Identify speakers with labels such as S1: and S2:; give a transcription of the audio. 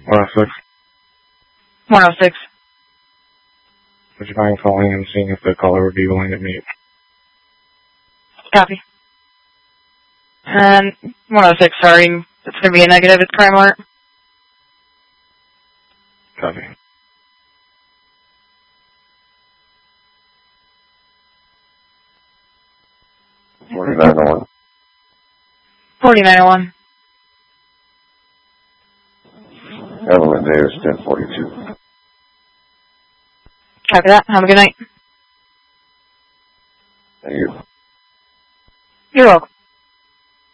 S1: 106.
S2: 106.
S1: Would you mind calling and seeing if the caller would be willing to meet?
S2: Copy. And 106, sorry, it's going to be a negative at Crime Alert.
S1: Copy. $49.01.
S2: 4901.
S1: Evelyn Davis, 1042.
S2: Copy that. Have a good night.
S1: Thank you.
S2: You're welcome.